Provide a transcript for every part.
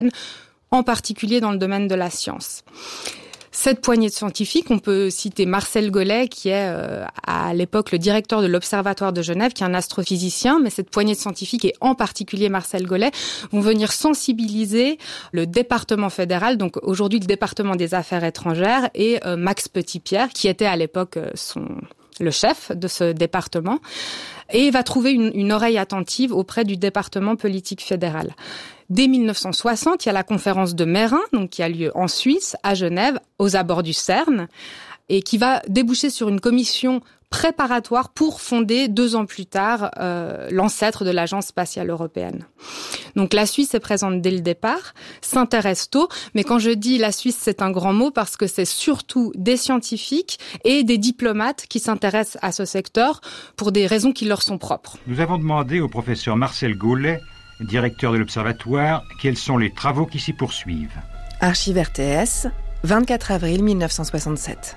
en particulier dans le domaine de la science. Cette poignée de scientifiques, on peut citer Marcel Golay, qui est à l'époque le directeur de l'Observatoire de Genève, qui est un astrophysicien, mais cette poignée de scientifiques, et en particulier Marcel Golay, vont venir sensibiliser le département fédéral, donc aujourd'hui le département des Affaires étrangères, et Max Petitpierre, qui était à l'époque le chef de ce département, et va trouver une oreille attentive auprès du département politique fédéral. Dès 1960, il y a la conférence de Mérin, donc qui a lieu en Suisse, à Genève, aux abords du CERN, et qui va déboucher sur une commission préparatoire pour fonder 2 ans plus tard l'ancêtre de l'Agence spatiale européenne. Donc la Suisse est présente dès le départ, s'intéresse tôt, mais quand je dis la Suisse, c'est un grand mot parce que c'est surtout des scientifiques et des diplomates qui s'intéressent à ce secteur pour des raisons qui leur sont propres. Nous avons demandé au professeur Marcel Golay, directeur de l'Observatoire, quels sont les travaux qui s'y poursuivent. Archives RTS, 24 avril 1967.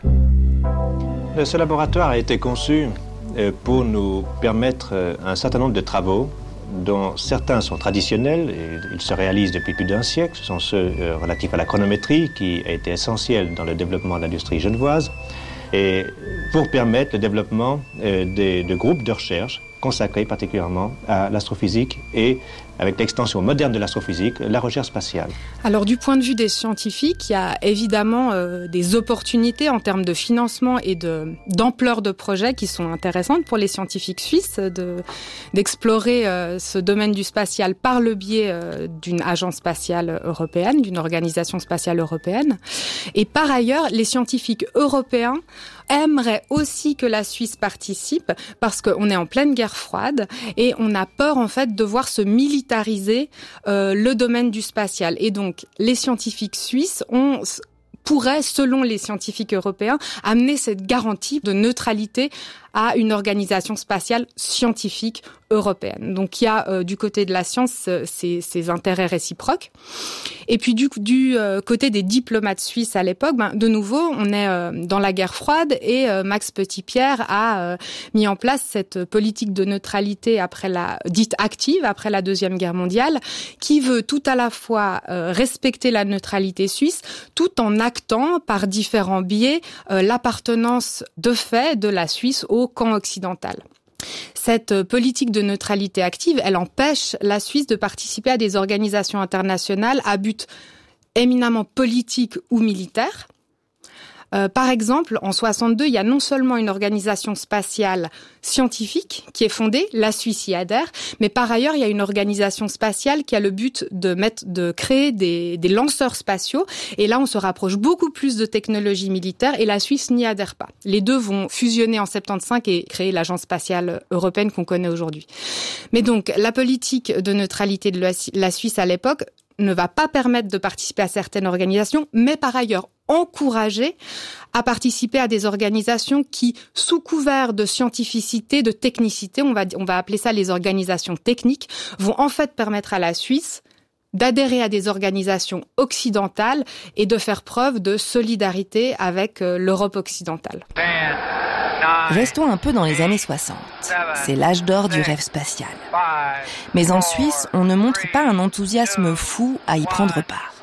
Ce laboratoire a été conçu pour nous permettre un certain nombre de travaux dont certains sont traditionnels et ils se réalisent depuis plus d'1 siècle. Ce sont ceux relatifs à la chronométrie qui a été essentielle dans le développement de l'industrie genevoise et pour permettre le développement de groupes de recherche consacrés particulièrement à l'astrophysique et, avec l'extension moderne de l'astrophysique, la recherche spatiale. Alors du point de vue des scientifiques, il y a évidemment des opportunités en termes de financement et d'ampleur de projets qui sont intéressantes pour les scientifiques suisses d'explorer ce domaine du spatial par le biais d'une agence spatiale européenne, d'une organisation spatiale européenne. Et par ailleurs, les scientifiques européens aimeraient aussi que la Suisse participe parce qu'on est en pleine guerre froide et on a peur en fait de voir se militariser le domaine du spatial. Et donc les scientifiques suisses pourraient, selon les scientifiques européens, amener cette garantie de neutralité à une organisation spatiale scientifique européenne. Donc il y a du côté de la science ces intérêts réciproques. Et puis du côté des diplomates suisses à l'époque, de nouveau, on est dans la guerre froide et Max Petitpierre a mis en place cette politique de neutralité dite active après la Deuxième Guerre mondiale, qui veut tout à la fois respecter la neutralité suisse, tout en actant par différents biais l'appartenance de fait de la Suisse au camp occidental. Cette politique de neutralité active, elle empêche la Suisse de participer à des organisations internationales à but éminemment politique ou militaire. Par exemple, en 62, il y a non seulement une organisation spatiale scientifique qui est fondée, la Suisse y adhère, mais par ailleurs, il y a une organisation spatiale qui a le but de créer des lanceurs spatiaux. Et là, on se rapproche beaucoup plus de technologies militaires et la Suisse n'y adhère pas. Les deux vont fusionner en 75 et créer l'agence spatiale européenne qu'on connaît aujourd'hui. Mais donc, la politique de neutralité de la Suisse à l'époque ne va pas permettre de participer à certaines organisations, mais par ailleurs encourager à participer à des organisations qui, sous couvert de scientificité, de technicité, on va appeler ça les organisations techniques, vont en fait permettre à la Suisse d'adhérer à des organisations occidentales et de faire preuve de solidarité avec l'Europe occidentale. Restons un peu dans les années 60. C'est l'âge d'or du rêve spatial. Mais en Suisse, on ne montre pas un enthousiasme fou à y prendre part.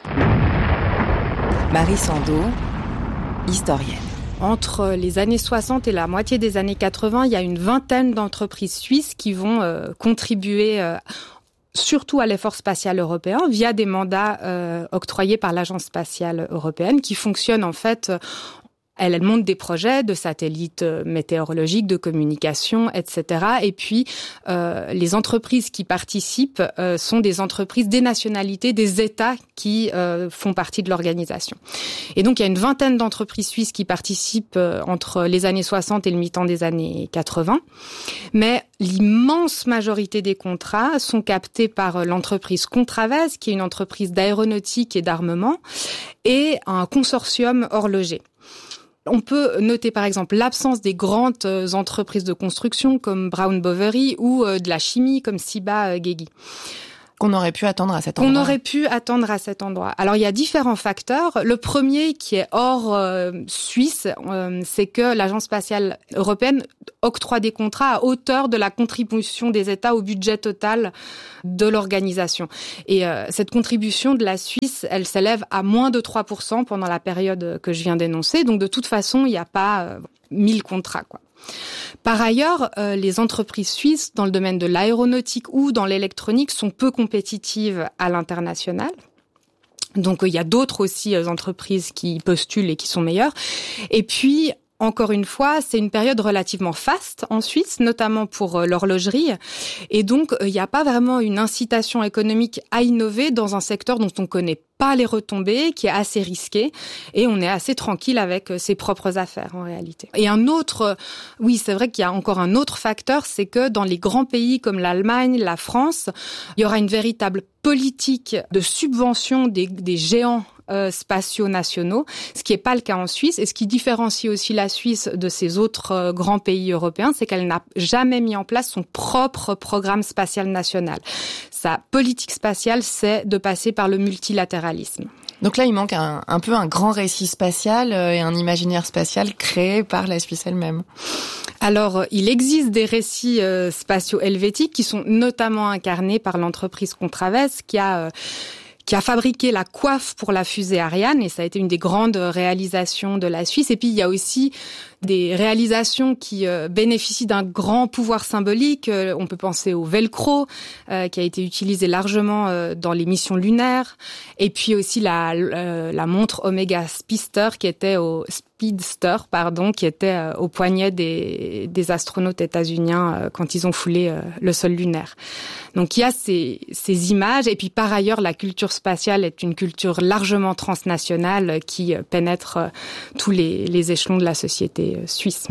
Marie Sando, historienne. Entre les années 60 et la moitié des années 80, il y a une vingtaine d'entreprises suisses qui vont contribuer surtout à l'effort spatial européen via des mandats octroyés par l'Agence spatiale européenne qui fonctionnent en fait. Elle monte des projets de satellites météorologiques, de communication, etc. Et puis, les entreprises qui participent sont des entreprises des nationalités, des États qui font partie de l'organisation. Et donc, il y a une vingtaine d'entreprises suisses qui participent entre les années 60 et le mi-temps des années 80. Mais l'immense majorité des contrats sont captés par l'entreprise Contraves, qui est une entreprise d'aéronautique et d'armement, et un consortium horloger. On peut noter par exemple l'absence des grandes entreprises de construction comme Brown Boveri ou de la chimie comme Ciba Geigy. Qu'on aurait pu attendre à cet endroit. Alors, il y a différents facteurs. Le premier, qui est hors Suisse, c'est que l'Agence spatiale européenne octroie des contrats à hauteur de la contribution des États au budget total de l'organisation. Et cette contribution de la Suisse, elle s'élève à moins de 3% pendant la période que je viens d'énoncer. Donc, de toute façon, il n'y a pas 1000 contrats, quoi. Par ailleurs, les entreprises suisses dans le domaine de l'aéronautique ou dans l'électronique sont peu compétitives à l'international. Donc, il y a d'autres aussi entreprises qui postulent et qui sont meilleures. Et puis, encore une fois, c'est une période relativement faste en Suisse, notamment pour l'horlogerie. Et donc, il n'y a pas vraiment une incitation économique à innover dans un secteur dont on ne connaît pas les retombées, qui est assez risqué. Et on est assez tranquille avec ses propres affaires, en réalité. Et c'est vrai qu'il y a encore un autre facteur, c'est que dans les grands pays comme l'Allemagne, la France, il y aura une véritable politique de subvention des géants spatiaux nationaux, ce qui n'est pas le cas en Suisse. Et ce qui différencie aussi la Suisse de ces autres grands pays européens, c'est qu'elle n'a jamais mis en place son propre programme spatial national. Sa politique spatiale, c'est de passer par le multilatéralisme. Donc là, il manque un peu un grand récit spatial et un imaginaire spatial créé par la Suisse elle-même. Alors, il existe des récits spatiaux helvétiques qui sont notamment incarnés par l'entreprise Contraves qui a fabriqué la coiffe pour la fusée Ariane, et ça a été une des grandes réalisations de la Suisse. Et puis, il y a aussi des réalisations qui bénéficient d'un grand pouvoir symbolique. On peut penser au Velcro, qui a été utilisé largement dans les missions lunaires. Et puis aussi la montre Omega Speedster, qui était au poignet des astronautes états-uniens quand ils ont foulé le sol lunaire. Donc il y a ces images. Et puis par ailleurs, la culture spatiale est une culture largement transnationale qui pénètre tous les échelons de la société suisse.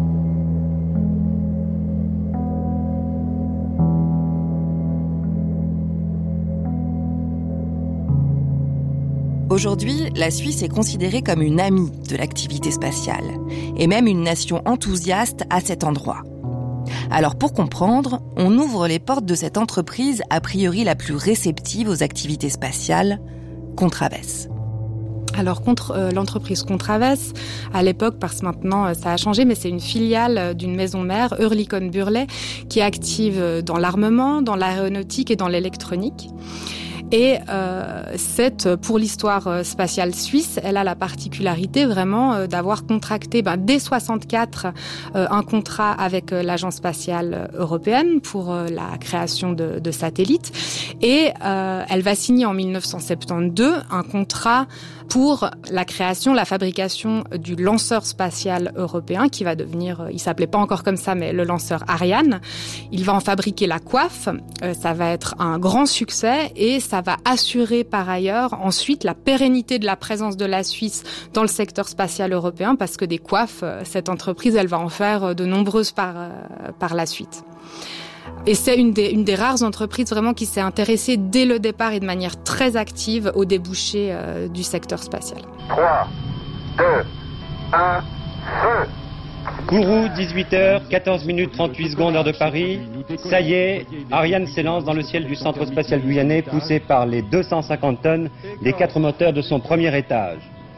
Aujourd'hui, la Suisse est considérée comme une amie de l'activité spatiale, et même une nation enthousiaste à cet endroit. Alors pour comprendre, on ouvre les portes de cette entreprise a priori la plus réceptive aux activités spatiales, Contraves. Alors l'entreprise Contraves, à l'époque, parce que maintenant ça a changé, mais c'est une filiale d'une maison mère, Oerlikon Burlet, qui est active dans l'armement, dans l'aéronautique et dans l'électronique. Et pour l'histoire spatiale suisse, elle a la particularité vraiment d'avoir contracté dès 64 un contrat avec l'Agence spatiale européenne pour la création de satellites. Et elle va signer en 1972 un contrat pour la création, la fabrication du lanceur spatial européen qui va devenir, il s'appelait pas encore comme ça, mais le lanceur Ariane. Il va en fabriquer la coiffe, ça va être un grand succès et ça va assurer par ailleurs ensuite la pérennité de la présence de la Suisse dans le secteur spatial européen parce que des coiffes, cette entreprise, elle va en faire de nombreuses par la suite. Et c'est une des rares entreprises vraiment qui s'est intéressée dès le départ et de manière très active aux débouchés du secteur spatial. 3, 2, 1, feu! Kourou, 18h, 14 minutes 38 secondes heure de Paris. Ça y est, Ariane s'élance dans le ciel du centre spatial guyanais, poussé par les 250 tonnes des 4 moteurs de son premier étage.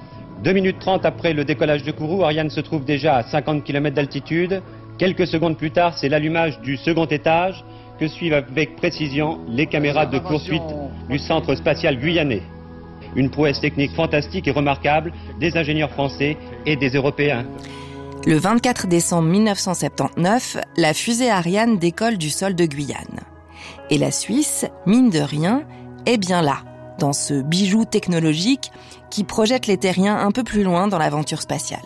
2 minutes 30 après le décollage de Kourou, Ariane se trouve déjà à 50 km d'altitude. Quelques secondes plus tard, c'est l'allumage du second étage que suivent avec précision les caméras de poursuite du centre spatial guyanais. Une prouesse technique fantastique et remarquable des ingénieurs français et des Européens. Le 24 décembre 1979, la fusée Ariane décolle du sol de Guyane. Et la Suisse, mine de rien, est bien là, dans ce bijou technologique qui projette les terriens un peu plus loin dans l'aventure spatiale.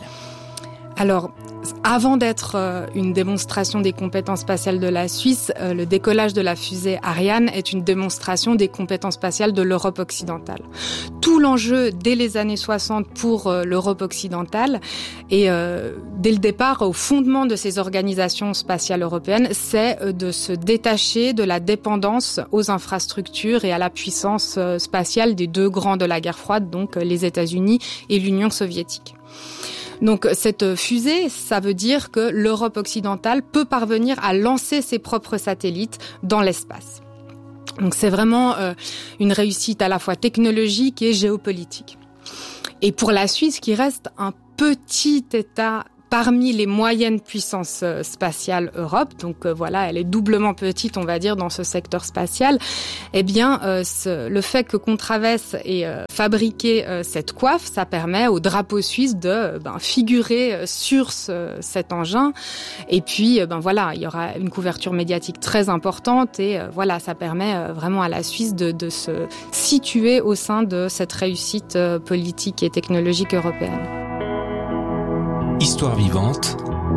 Alors, avant d'être une démonstration des compétences spatiales de la Suisse, le décollage de la fusée Ariane est une démonstration des compétences spatiales de l'Europe occidentale. Tout l'enjeu dès les années 60 pour l'Europe occidentale et dès le départ au fondement de ces organisations spatiales européennes, c'est de se détacher de la dépendance aux infrastructures et à la puissance spatiale des deux grands de la guerre froide, donc les États-Unis et l'Union soviétique. Donc cette fusée, ça veut dire que l'Europe occidentale peut parvenir à lancer ses propres satellites dans l'espace. Donc c'est vraiment une réussite à la fois technologique et géopolitique. Et pour la Suisse, qui reste un petit État parmi les moyennes puissances spatiales Europe, donc voilà, elle est doublement petite, on va dire, dans ce secteur spatial, eh bien, le fait que Contraves ait fabriqué cette coiffe, ça permet au drapeau suisse de figurer sur cet engin. Et puis, voilà, il y aura une couverture médiatique très importante et voilà, ça permet vraiment à la Suisse de se situer au sein de cette réussite politique et technologique européenne. Histoire vivante,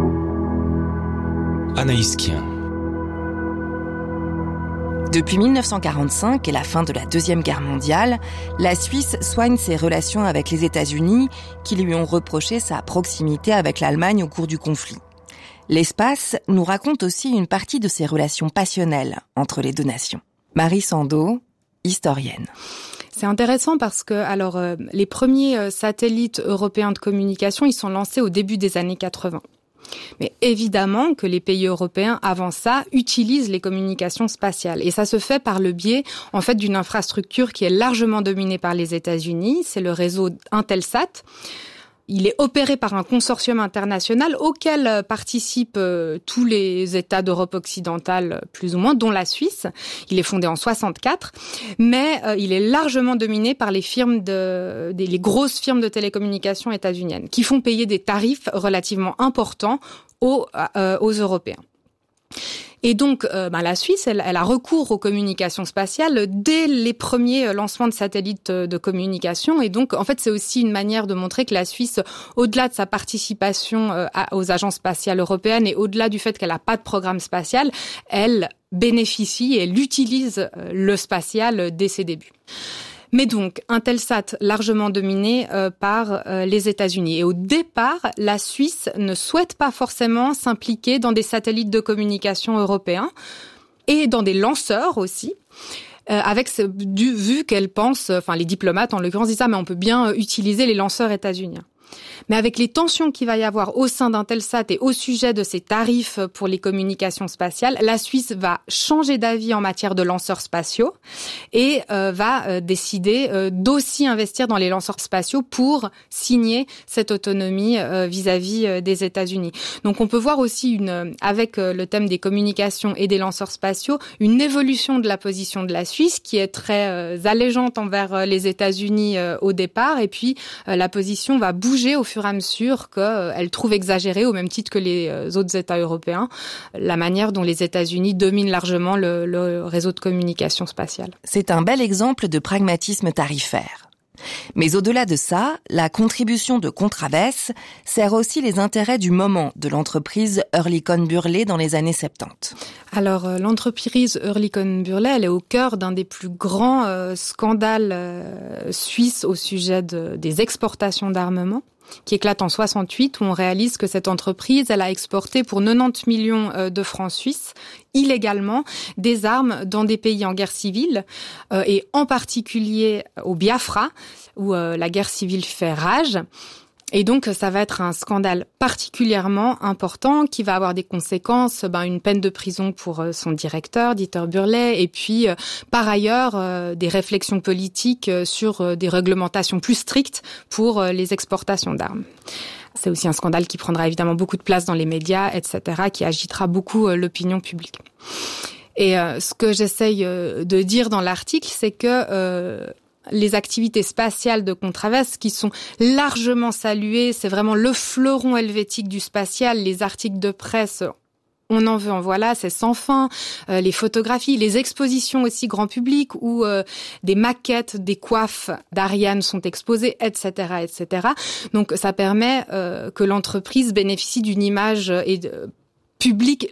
Anaïs Kien. Depuis 1945 et la fin de la Deuxième Guerre mondiale, la Suisse soigne ses relations avec les États-Unis qui lui ont reproché sa proximité avec l'Allemagne au cours du conflit. L'espace nous raconte aussi une partie de ses relations passionnelles entre les deux nations. Marie Sando, historienne. C'est intéressant parce que les premiers satellites européens de communication, ils sont lancés au début des années 80. Mais évidemment que les pays européens, avant ça, utilisent les communications spatiales. Et ça se fait par le biais, en fait, d'une infrastructure qui est largement dominée par les États-Unis. C'est le réseau Intelsat. Il est opéré par un consortium international auquel participent tous les États d'Europe occidentale, plus ou moins, dont la Suisse. Il est fondé en 64, mais il est largement dominé par les grosses firmes de télécommunications états-uniennes, qui font payer des tarifs relativement importants aux Européens. Et donc, la Suisse, elle a recours aux communications spatiales dès les premiers lancements de satellites de communication. Et donc, en fait, c'est aussi une manière de montrer que la Suisse, au-delà de sa participation aux agences spatiales européennes et au-delà du fait qu'elle n'a pas de programme spatial, elle bénéficie et elle utilise le spatial dès ses débuts. Mais donc, Intelsat largement dominé par les États-Unis. Et au départ, la Suisse ne souhaite pas forcément s'impliquer dans des satellites de communication européens et dans des lanceurs aussi. Vu qu'elle pense, les diplomates en l'occurrence disent ça, mais on peut bien utiliser les lanceurs états-uniens. Mais avec les tensions qu'il va y avoir au sein d'Intelsat et au sujet de ces tarifs pour les communications spatiales, la Suisse va changer d'avis en matière de lanceurs spatiaux et va décider d'aussi investir dans les lanceurs spatiaux pour signer cette autonomie vis-à-vis des États-Unis. Donc on peut voir aussi avec le thème des communications et des lanceurs spatiaux, une évolution de la position de la Suisse qui est très allégeante envers les États-Unis au départ, et puis la position va bouger au fur et à mesure qu'elle trouve exagérée, au même titre que les autres États européens, la manière dont les États-Unis dominent largement le réseau de communication spatiale. C'est un bel exemple de pragmatisme tarifaire. Mais au-delà de ça, la contribution de Contraves sert aussi les intérêts du moment de l'entreprise Oerlikon Burlet dans les années 70. Alors, l'entreprise Oerlikon Burlet, elle est au cœur d'un des plus grands scandales suisses au sujet des exportations d'armement, qui éclate en 68, où on réalise que cette entreprise, elle a exporté pour 90 millions de francs suisses, illégalement, des armes dans des pays en guerre civile, et en particulier au Biafra, où la guerre civile fait rage. Et donc, ça va être un scandale particulièrement important qui va avoir des conséquences, une peine de prison pour son directeur, Dieter Burlet, et puis, par ailleurs, des réflexions politiques sur des réglementations plus strictes pour les exportations d'armes. C'est aussi un scandale qui prendra évidemment beaucoup de place dans les médias, etc., qui agitera beaucoup l'opinion publique. Et ce que j'essaye de dire dans l'article, c'est que les activités spatiales de Contraves qui sont largement saluées, c'est vraiment le fleuron helvétique du spatial, les articles de presse, on en veut, en voilà, c'est sans fin, les photographies, les expositions aussi grand public où des maquettes, des coiffes d'Ariane sont exposées, etc., etc. Donc ça permet que l'entreprise bénéficie d'une image publique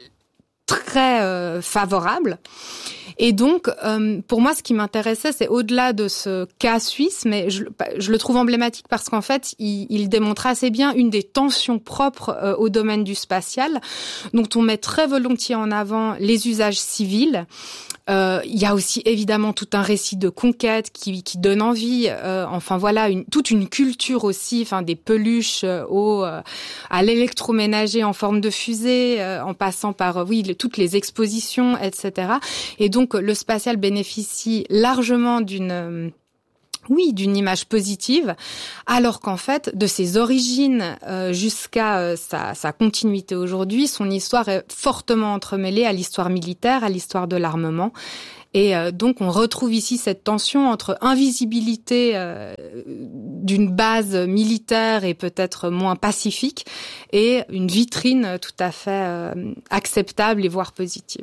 très favorable. Et donc, pour moi, ce qui m'intéressait, c'est au-delà de ce cas suisse, mais je le trouve emblématique parce qu'en fait, il démontre assez bien une des tensions propres au domaine du spatial, dont on met très volontiers en avant les usages civils. Il y a aussi évidemment tout un récit de conquête qui donne envie. Toute une culture aussi, des peluches à l'électroménager en forme de fusée, en passant par toutes les expositions, etc. Et donc, le spatial bénéficie largement d'une image positive, alors qu'en fait, de ses origines jusqu'à sa continuité aujourd'hui, son histoire est fortement entremêlée à l'histoire militaire, à l'histoire de l'armement. Et donc, on retrouve ici cette tension entre invisibilité d'une base militaire et peut-être moins pacifique et une vitrine tout à fait acceptable et voire positive.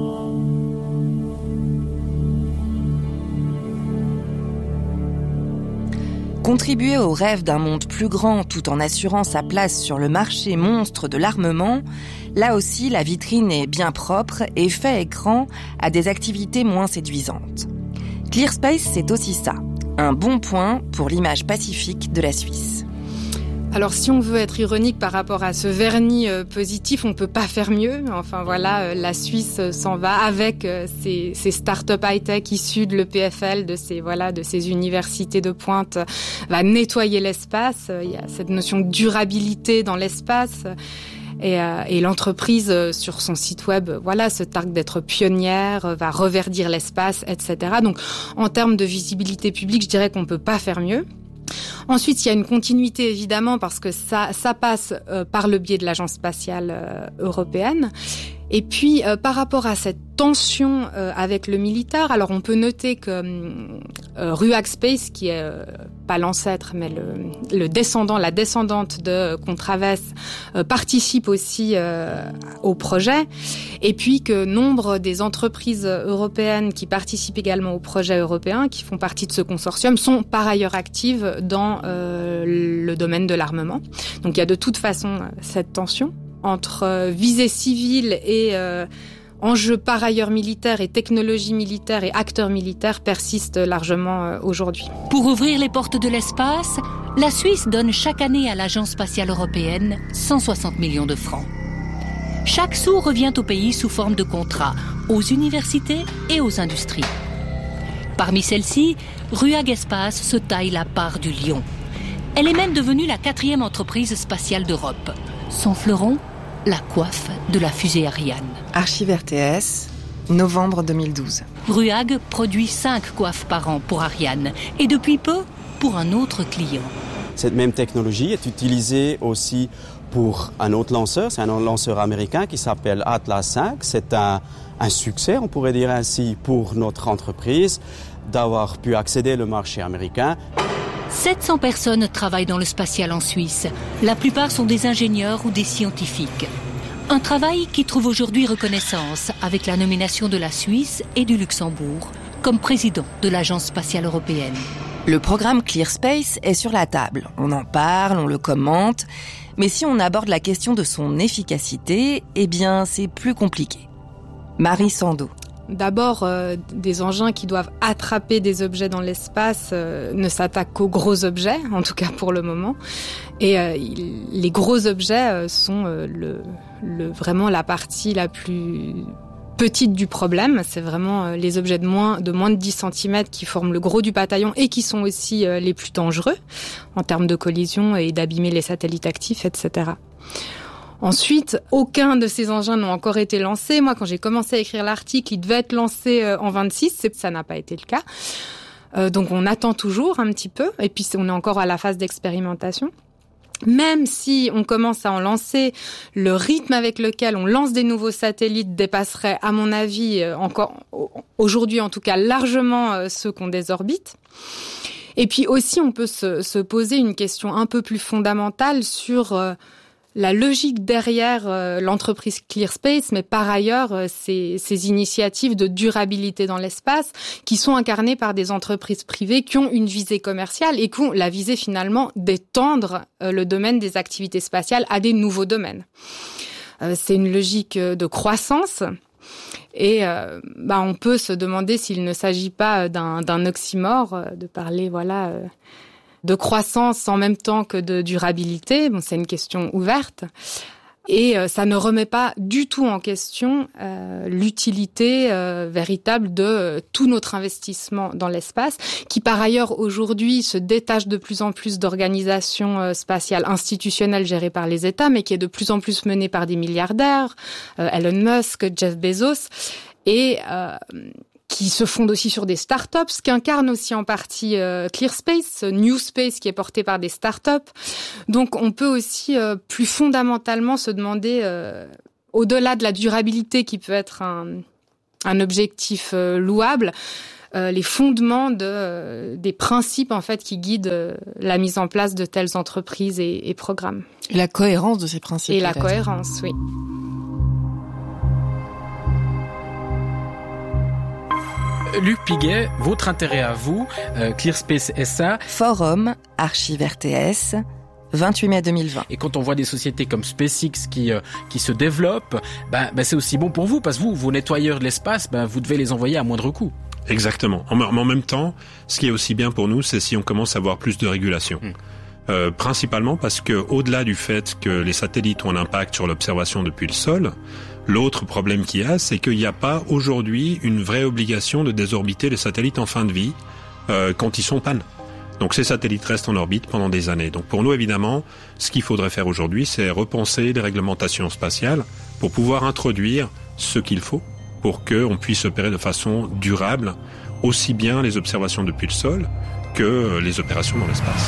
Contribuer au rêve d'un monde plus grand tout en assurant sa place sur le marché monstre de l'armement, là aussi la vitrine est bien propre et fait écran à des activités moins séduisantes. ClearSpace, c'est aussi ça, un bon point pour l'image pacifique de la Suisse. Alors, si on veut être ironique par rapport à ce vernis positif, on peut pas faire mieux. Enfin voilà, la Suisse s'en va avec ces start-up high-tech issus de l'EPFL, de ces universités de pointe, va nettoyer l'espace. Il y a cette notion de durabilité dans l'espace. Et l'entreprise, sur son site web, se targue d'être pionnière, va reverdir l'espace, etc. Donc, en termes de visibilité publique, je dirais qu'on peut pas faire mieux. Ensuite, il y a une continuité évidemment parce que ça passe par le biais de l'Agence spatiale européenne. Et puis, par rapport à cette tension avec le militaire, alors on peut noter que RUAG Space, qui est pas l'ancêtre, mais la descendante de Contraves, participe aussi au projet. Et puis que nombre des entreprises européennes qui participent également au projet européen, qui font partie de ce consortium, sont par ailleurs actives dans le domaine de l'armement. Donc il y a de toute façon cette tension entre visée civile et enjeux par ailleurs militaires et technologies militaires et acteurs militaires persistent largement aujourd'hui. Pour ouvrir les portes de l'espace, la Suisse donne chaque année à l'Agence spatiale européenne 160 millions de francs. Chaque sou revient au pays sous forme de contrats, aux universités et aux industries. Parmi celles-ci, RUAG Espace se taille la part du lion. Elle est même devenue la 4e entreprise spatiale d'Europe. Son fleuron, la coiffe de la fusée Ariane. Archives RTS, novembre 2012. RUAG produit 5 coiffes par an pour Ariane et depuis peu pour un autre client. Cette même technologie est utilisée aussi pour un autre lanceur, c'est un lanceur américain qui s'appelle Atlas 5. C'est un succès, on pourrait dire ainsi, pour notre entreprise d'avoir pu accéder au marché américain. 700 personnes travaillent dans le spatial en Suisse. La plupart sont des ingénieurs ou des scientifiques. Un travail qui trouve aujourd'hui reconnaissance avec la nomination de la Suisse et du Luxembourg comme président de l'Agence spatiale européenne. Le programme ClearSpace est sur la table. On en parle, on le commente. Mais si on aborde la question de son efficacité, eh bien, c'est plus compliqué. Marie Sando. D'abord, des engins qui doivent attraper des objets dans l'espace ne s'attaquent qu'aux gros objets, en tout cas pour le moment. Et les gros objets sont vraiment la partie la plus petite du problème. C'est vraiment les objets de moins de 10 cm qui forment le gros du bataillon et qui sont aussi les plus dangereux en termes de collision et d'abîmer les satellites actifs, etc. Ensuite, aucun de ces engins n'ont encore été lancés. Moi, quand j'ai commencé à écrire l'article, il devait être lancé en 26. Ça n'a pas été le cas. Donc, on attend toujours un petit peu. Et puis, on est encore à la phase d'expérimentation. Même si on commence à en lancer, le rythme avec lequel on lance des nouveaux satellites dépasserait, à mon avis, encore aujourd'hui en tout cas, largement ceux qu'on désorbite. Et puis aussi, on peut se poser une question un peu plus fondamentale sur la logique derrière l'entreprise ClearSpace, mais par ailleurs ces initiatives de durabilité dans l'espace qui sont incarnées par des entreprises privées qui ont une visée commerciale et qui ont la visée finalement d'étendre le domaine des activités spatiales à des nouveaux domaines. C'est une logique de croissance et on peut se demander s'il ne s'agit pas d'un oxymore de parler de croissance en même temps que de durabilité. Bon, c'est une question ouverte. Et ça ne remet pas du tout en question l'utilité véritable de tout notre investissement dans l'espace, qui par ailleurs aujourd'hui se détache de plus en plus d'organisations spatiales institutionnelles gérées par les États, mais qui est de plus en plus menée par des milliardaires, Elon Musk, Jeff Bezos, et qui se fondent aussi sur des startups, ce qu'incarne aussi en partie ClearSpace, New Space qui est porté par des startups. Donc on peut aussi plus fondamentalement se demander, au-delà de la durabilité qui peut être un objectif louable, les fondements des principes en fait qui guident la mise en place de telles entreprises et programmes. Et la cohérence de ces principes. Et la cohérence, oui. Luc Piguet, votre intérêt à vous, ClearSpace SA. Forum, Archives RTS, 28 mai 2020. Et quand on voit des sociétés comme SpaceX qui se développent, c'est aussi bon pour vous, parce que vous, vos nettoyeurs de l'espace, vous devez les envoyer à moindre coût. Exactement. En même temps, ce qui est aussi bien pour nous, c'est si on commence à avoir plus de régulation. Principalement parce que, au-delà du fait que les satellites ont un impact sur l'observation depuis le sol, l'autre problème qu'il y a, c'est qu'il n'y a pas aujourd'hui une vraie obligation de désorbiter les satellites en fin de vie quand ils sont panne. Donc ces satellites restent en orbite pendant des années. Donc pour nous, évidemment, ce qu'il faudrait faire aujourd'hui, c'est repenser les réglementations spatiales pour pouvoir introduire ce qu'il faut pour qu'on puisse opérer de façon durable aussi bien les observations depuis le sol que les opérations dans l'espace.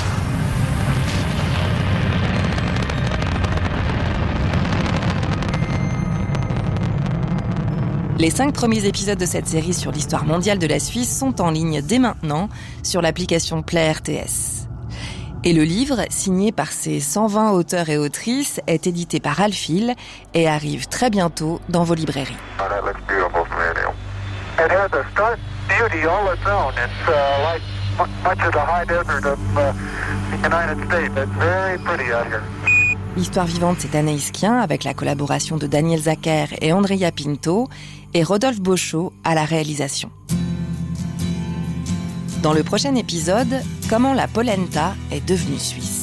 Les 5 premiers épisodes de cette série sur l'histoire mondiale de la Suisse sont en ligne dès maintenant sur l'application Play RTS. Et le livre, signé par ses 120 auteurs et autrices, est édité par Alphil et arrive très bientôt dans vos librairies. L'histoire vivante, c'est Anaïs Kien avec la collaboration de Daniel Zacher et Andrea Pinto et Rodolphe Beauchot à la réalisation. Dans le prochain épisode, comment la polenta est devenue suisse.